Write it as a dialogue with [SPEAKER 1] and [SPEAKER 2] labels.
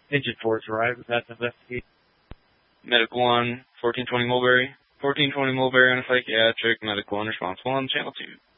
[SPEAKER 1] Engine 4's arrived. That's investigation.
[SPEAKER 2] Medic 1, 1420 Mulberry. 1420 Mulberry on a psychiatric. Medic 1, response 1, channel 2.